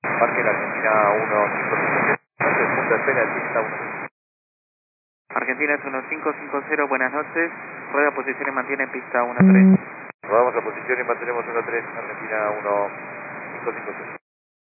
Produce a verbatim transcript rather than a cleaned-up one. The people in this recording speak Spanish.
Parque la Argentina uno cinco cinco cero, punto de espera de pista uno. Argentina es uno cinco cinco cero, buenas noches. Rueda posición y mantiene en pista uno tres. Rodamos la posición y mantenemos uno tres, Argentina uno cinco cinco cero.